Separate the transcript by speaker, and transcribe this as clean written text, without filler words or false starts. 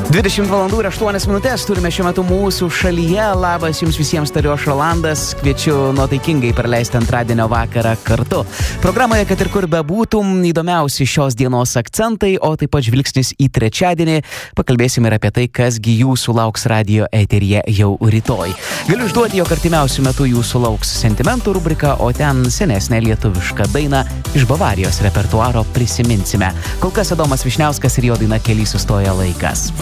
Speaker 1: 20 valandų ir 8 minutės turime šiuo metu mūsų šalyje. Labas jums visiems, tariu aš Rolandas. Kviečiu nuotaikingai praleisti antradienio vakarą kartu. Programoje, kad ir kur bebūtum, įdomiausi šios dienos akcentai, o taip pat žvilgsnis į trečiadienį. Pakalbėsime ir apie tai, kasgi jūsų lauks radijo eteryje jau rytoj. Galiu išduoti, jog artimiausių metų jūsų lauks sentimentų rubrika, o ten senesnė lietuviška daina iš Bavarijos repertuaro prisiminsime. Kol kas Adomas Vyšniauskas ir jo daina Kely sustoja laikas.